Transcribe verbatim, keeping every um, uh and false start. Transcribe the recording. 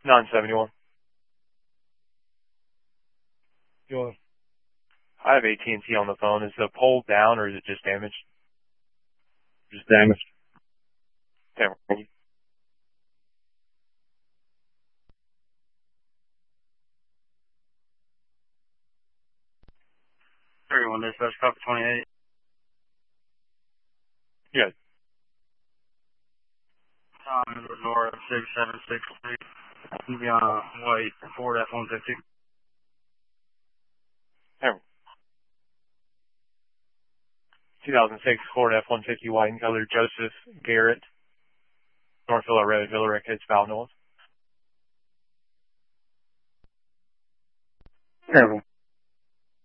nine seventy-one. Go ahead. I have A T and T on the phone. Is the pole down or is it just damaged? Just damaged. Okay. Thank you. thirty-one dispatch, copy twenty-eight. Yeah. Time Nora six seven six three. Be on white Ford F one fifty. Hey. two thousand six Ford F one fifty white and color, Joseph Garrett, Northville Road, Villarica, it's Val North. Terrible.